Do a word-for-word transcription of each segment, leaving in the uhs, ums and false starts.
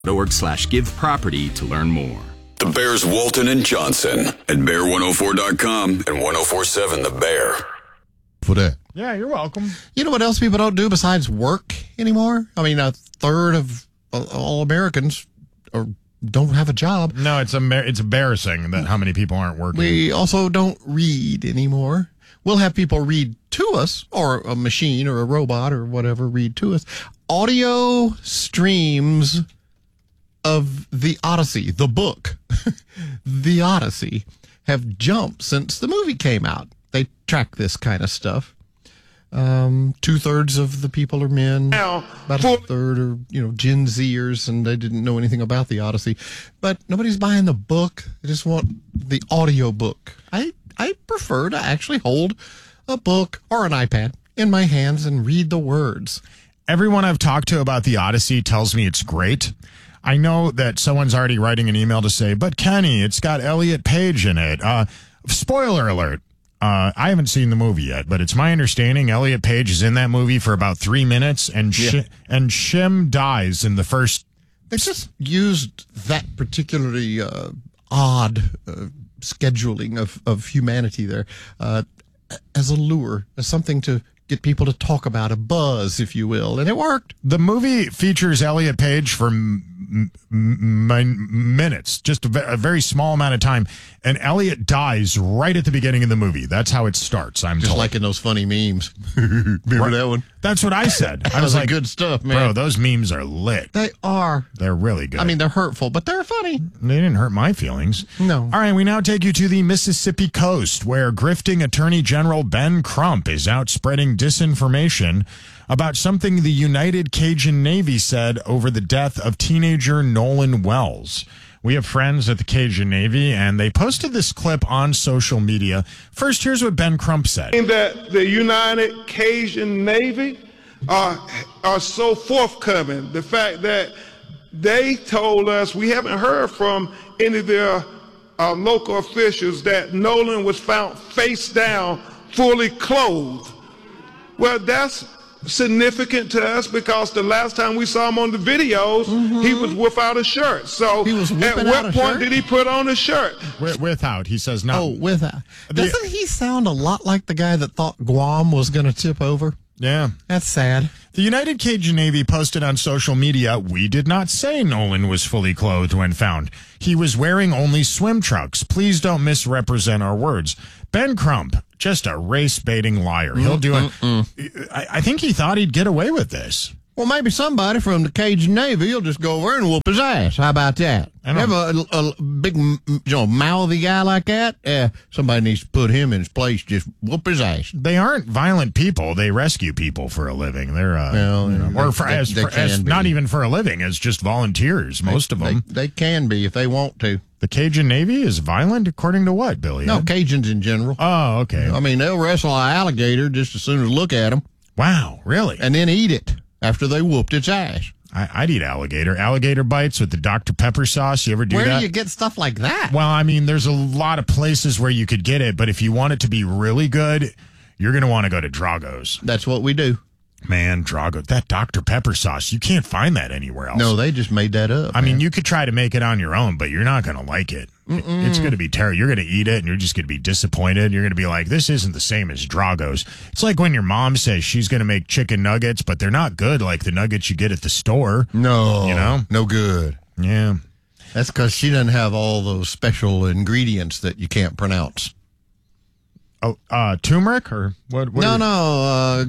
Org slash give property to learn more. The Bears, Walton and Johnson at bear one oh four dot com and one oh four point seven The Bear. For that. Yeah, you're welcome. You know what else people don't do besides work anymore? I mean, a third of all Americans are, don't have a job. No, it's a, it's embarrassing that how many people aren't working. We also don't read anymore. We'll have people read to us, or a machine or a robot or whatever read to us. Audio streams of the Odyssey, the book, the Odyssey, have jumped since the movie came out. They track this kind of stuff. Um, two thirds of the people are men. About a third are, you know, Gen Zers, and they didn't know anything about the Odyssey. But nobody's buying the book. They just want the audio book. I I prefer to actually hold a book or an iPad in my hands and read the words. Everyone I've talked to about the Odyssey tells me it's great. I know that someone's already writing an email to say, but Kenny, it's got Elliot Page in it. Uh, spoiler alert. Uh, I haven't seen the movie yet, but it's my understanding Elliot Page is in that movie for about three minutes, and Yeah. Sh- and Shim dies in the first. They just used that particularly uh, odd uh, scheduling of, of humanity there uh, as a lure, as something to get people to talk about, a buzz, if you will, and it worked. The movie features Elliot Page for m- m- m- minutes, just a, ve- a very small amount of time, and Elliot dies right at the beginning of the movie. That's how it starts, I'm Just told. like in those funny memes. Remember Right. that one? That's what I said. I That was was like, good stuff, man. bro, those memes are lit. They are. They're really good. I mean, they're hurtful, but they're funny. They didn't hurt my feelings. No. All right, we now take you to the Mississippi coast, where grifting Attorney General Ben Crump is out spreading disinformation about something the United Cajun Navy said over the death of teenager Nolan Wells. We have friends at the Cajun Navy, and they posted this clip on social media. First, here's what Ben Crump said. That the United Cajun Navy are, are so forthcoming. The fact that they told us, we haven't heard from any of their uh, local officials, that Nolan was found face down, fully clothed. Well, that's significant to us because the last time we saw him on the videos, mm-hmm. he was without a shirt. So He was at whipping out what a point shirt? did he put on a shirt? With, without, he says no. Oh, without. Doesn't he sound a lot like the guy that thought Guam was going to tip over? Yeah. That's sad. The United Cajun Navy posted on social media, "We did not say Nolan was fully clothed when found. He was wearing only swim trunks. Please don't misrepresent our words." Ben Crump, just a race-baiting liar. He'll do it. I, I think he thought he'd get away with this. Well, maybe somebody from the Cajun Navy will just go over and whoop his ass. How about that? I don't- Have a, a big, m- you know, mouthy guy like that? Yeah, somebody needs to put him in his place. Just whoop his ass. They aren't violent people. They rescue people for a living. They're, uh, Well, you know, they- or for, they- as, they for, as can be. not even for a living, as just volunteers, most of them. They, they can be if they want to. The Cajun Navy is violent, according to what, Billy? No, Cajuns in general. Oh, okay. I mean, they'll wrestle an alligator just as soon as look at him Wow, really? and then eat it after they whooped its ass. I, I'd eat alligator. Alligator bites with the Doctor Pepper sauce. You ever do Where that? do you get stuff like that? Well, I mean, there's a lot of places where you could get it, but if you want it to be really good, you're going to want to go to Drago's. That's what we do. Man, Drago, that Doctor Pepper sauce, you can't find that anywhere else. No, they just made that up. I mean, man. you could try to make it on your own, but you're not going to like it. Mm-mm. It's going to be terrible. You're going to eat it, and you're just going to be disappointed. You're going to be like, this isn't the same as Drago's. It's like when your mom says she's going to make chicken nuggets, but they're not good like the nuggets you get at the store. No, You know? no good. Yeah. That's because she doesn't have all those special ingredients that you can't pronounce. Oh, uh, turmeric or what? what no, are- no, uh,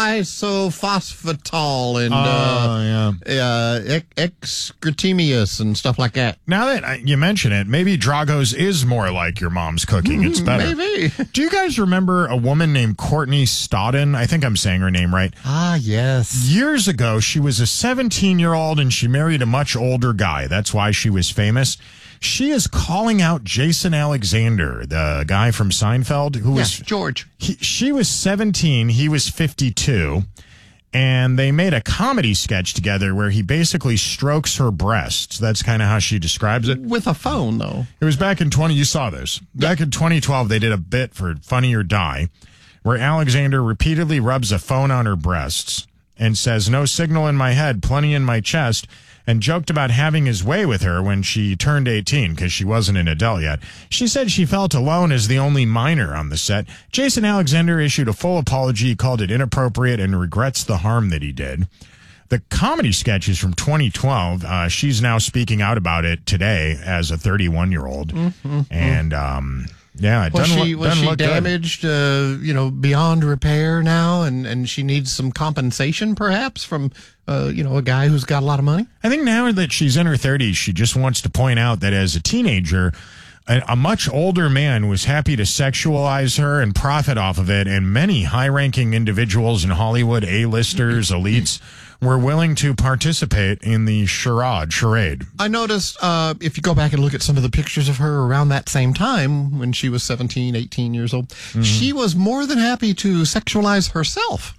glyphosphotol and Oh, uh, yeah. uh, ex- excretemius and stuff like that. Now that I, you mention it, maybe Drago's is more like your mom's cooking. It's better. Maybe. Do you guys remember a woman named Courtney Stodden? I think I'm saying her name right. Ah, yes. Years ago, she was a seventeen-year-old and she married a much older guy. That's why she was famous. She is calling out Jason Alexander, the guy from Seinfeld, who was Yeah, George. he, she was seventeen, he was fifty-two, and they made a comedy sketch together where he basically strokes her breasts. That's kind of how she describes it. With a phone, though. It was back in twenty. You saw this back in twenty twelve. They did a bit for Funny or Die, where Alexander repeatedly rubs a phone on her breasts, and says, no signal in my head, plenty in my chest, and joked about having his way with her when she turned eighteen because she wasn't an adult yet. She said she felt alone as the only minor on the set. Jason Alexander issued a full apology, called it inappropriate, and regrets the harm that he did. The comedy sketch is from twenty twelve. Uh, she's now speaking out about it today as a thirty-one-year-old. Mm-hmm. And, um... yeah, it was doesn't she look, was doesn't she look damaged, uh, you know, beyond repair now, and, and she needs some compensation, perhaps, from uh, you know, a guy who's got a lot of money? I think now that she's in her thirties, she just wants to point out that as a teenager, a, a much older man was happy to sexualize her and profit off of it, and many high-ranking individuals in Hollywood, A-listers, elites, were willing to participate in the charade. charade. I noticed, uh, if you go back and look at some of the pictures of her around that same time, when she was seventeen, eighteen years old, mm-hmm. she was more than happy to sexualize herself.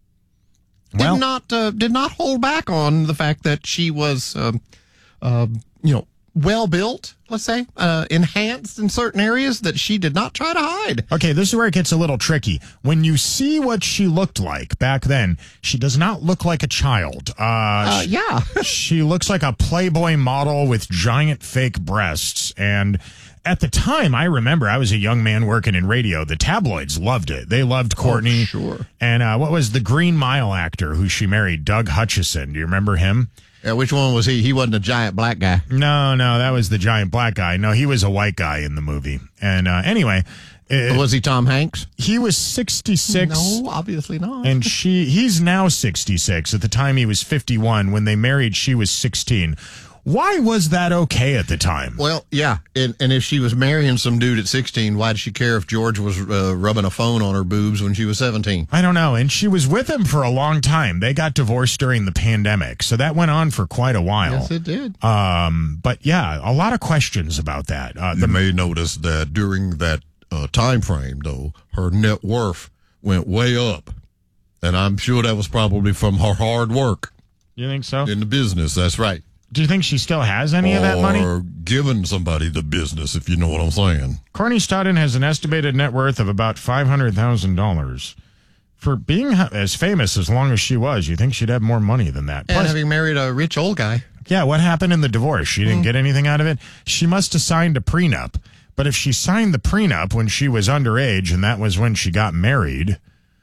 Well, did not uh, did not hold back on the fact that she was, um, uh, you know, well built. Let's say uh, enhanced in certain areas that she did not try to hide. Okay, this is where it gets a little tricky. When you see what she looked like back then, she does not look like a child. Uh, uh she, yeah, she looks like a Playboy model with giant fake breasts. And at the time, I remember I was a young man working in radio. The tabloids loved it. They loved Courtney. Oh, sure. And uh, what was the Green Mile actor who she married? Doug Hutchison. Do you remember him? Yeah, which one was he? He wasn't a giant black guy. No, no, that was the giant black guy. No, he was a white guy in the movie. And uh, anyway, it, was he Tom Hanks? He was sixty-six. No, obviously not. And she, he's now sixty-six. At the time, he was fifty-one. When they married, she was sixteen. Why was that okay at the time? Well, yeah, and, and if she was marrying some dude at sixteen, why did she care if George was uh, rubbing a phone on her boobs when she was seventeen? I don't know. And she was with him for a long time. They got divorced during the pandemic, so that went on for quite a while. Yes, it did. Um, but yeah, a lot of questions about that. Uh, you may notice that during that uh, time frame, though, her net worth went way up, and I'm sure that was probably from her hard work. You think so? In the business, that's right. Do you think she still has any or of that money? Or giving somebody the business, if you know what I'm saying. Courtney Stodden has an estimated net worth of about five hundred thousand dollars. For being as famous as long as she was, you think she'd have more money than that. And Plus, having married a rich old guy. Yeah, what happened in the divorce? She didn't mm. get anything out of it? She must have signed a prenup. But if she signed the prenup when she was underage and that was when she got married,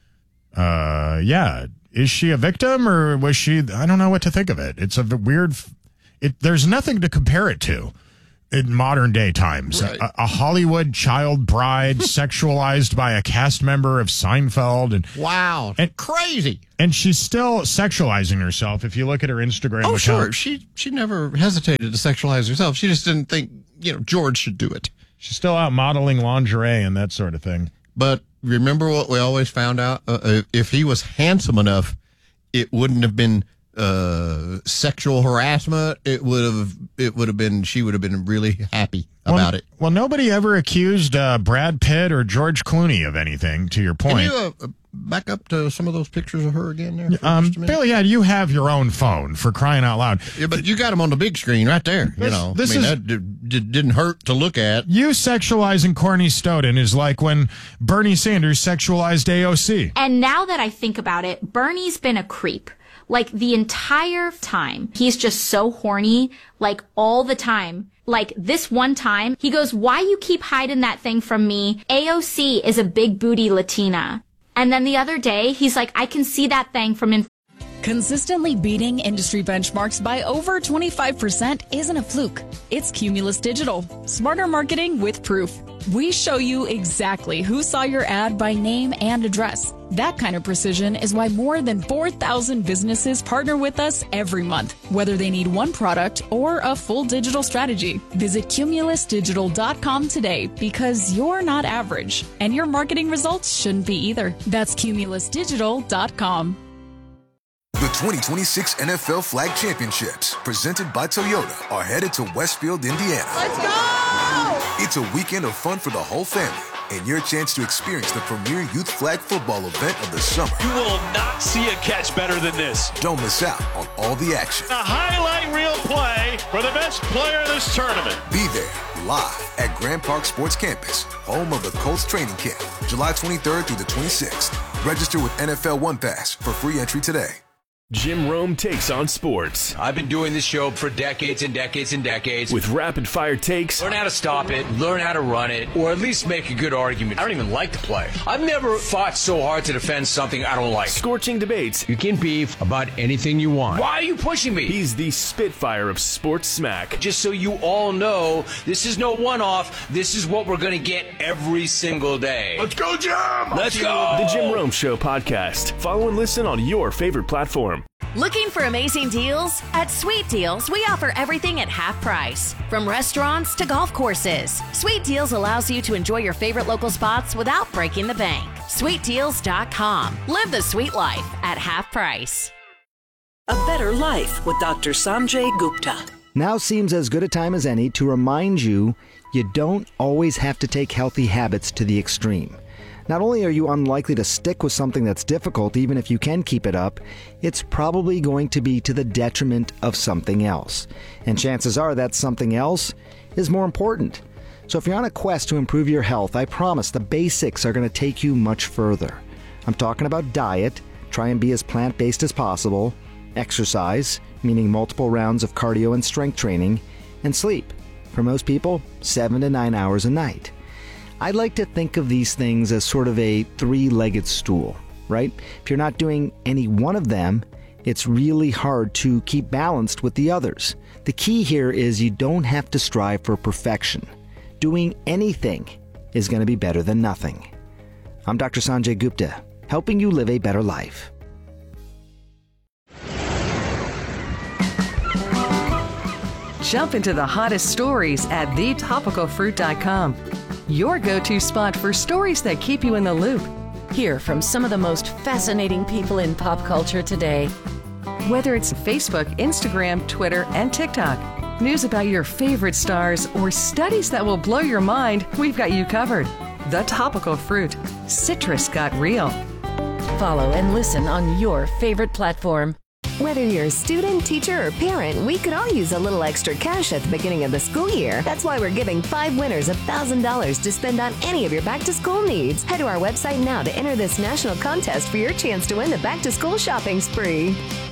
uh, yeah, is she a victim or was she? I don't know what to think of it. It's a weird... It, there's nothing to compare it to in modern day times. Right. A, a Hollywood child bride sexualized by a cast member of Seinfeld. And wow. And, crazy. And she's still sexualizing herself. If you look at her Instagram oh, account. sure. She, she never hesitated to sexualize herself. She just didn't think, you know, George should do it. She's still out modeling lingerie and that sort of thing. But remember what we always found out? Uh, if he was handsome enough, it wouldn't have been uh sexual harassment. It would have it would have been she would have been really happy about well, it. Well, nobody ever accused uh, Brad Pitt or George Clooney of anything, to your point. Can you uh, back up to some of those pictures of her again there? Um, Bill, yeah, you have your own phone, for crying out loud. Yeah, but you got them on the big screen right there. This, you know, this I mean, is, that d- d- didn't hurt to look at. You sexualizing Courtney Stodden is like when Bernie Sanders sexualized A O C. And now that I think about it, Bernie's been a creep. Like, the entire time, he's just so horny, like, all the time. Like, this one time, he goes, why you keep hiding that thing from me? A O C is a big booty Latina. And then the other day, he's like, I can see that thing from in... Consistently beating industry benchmarks by over twenty-five percent isn't a fluke. It's Cumulus Digital. Smarter marketing with proof. We show you exactly who saw your ad by name and address. That kind of precision is why more than four thousand businesses partner with us every month, whether they need one product or a full digital strategy. Visit cumulus digital dot com today because you're not average, and your marketing results shouldn't be either. That's cumulus digital dot com. The twenty twenty-six N F L Flag Championships, presented by Toyota, are headed to Westfield, Indiana. Let's go! It's a weekend of fun for the whole family and your chance to experience the premier youth flag football event of the summer. You will not see a catch better than this. Don't miss out on all the action. A highlight reel play for the best player of this tournament. Be there live at Grand Park Sports Campus, home of the Colts training camp, July twenty-third through the twenty-sixth. Register with N F L One Pass for free entry today. Jim Rome Takes on Sports. I've been doing this show for decades and decades and decades. With rapid-fire takes. Learn how to stop it, learn how to run it, or at least make a good argument. I don't even like to play. I've never fought so hard to defend something I don't like. Scorching debates. You can beef about anything you want. Why are you pushing me? He's the Spitfire of sports smack. Just so you all know, this is no one-off. This is what we're going to get every single day. Let's go, Jim! Let's go! The Jim Rome Show podcast. Follow and listen on your favorite platform. Looking for amazing deals? At Sweet Deals, we offer everything at half price. From restaurants to golf courses, Sweet Deals allows you to enjoy your favorite local spots without breaking the bank. sweet deals dot com. Live the sweet life at half price. A better life with Doctor Sanjay Gupta. Now seems as good a time as any to remind you you don't always have to take healthy habits to the extreme. Not only are you unlikely to stick with something that's difficult, even if you can keep it up, it's probably going to be to the detriment of something else. And chances are that something else is more important. So if you're on a quest to improve your health, I promise the basics are going to take you much further. I'm talking about diet, try and be as plant-based as possible, exercise, meaning multiple rounds of cardio and strength training, and sleep. For most people, seven to nine hours a night. I like to think of these things as sort of a three-legged stool, right? If you're not doing any one of them, it's really hard to keep balanced with the others. The key here is you don't have to strive for perfection. Doing anything is going to be better than nothing. I'm Doctor Sanjay Gupta, helping you live a better life. Jump into the hottest stories at the topical fruit dot com. Your go-to spot for stories that keep you in the loop. Hear from some of the most fascinating people in pop culture today. Whether it's Facebook, Instagram, Twitter, and TikTok, news about your favorite stars, or studies that will blow your mind, we've got you covered. The Topical Fruit. Citrus got real. Follow and listen on your favorite platform. Whether you're a student, teacher, or parent, we could all use a little extra cash at the beginning of the school year. That's why we're giving five winners one thousand dollars to spend on any of your back-to-school needs. Head to our website now to enter this national contest for your chance to win the back-to-school shopping spree.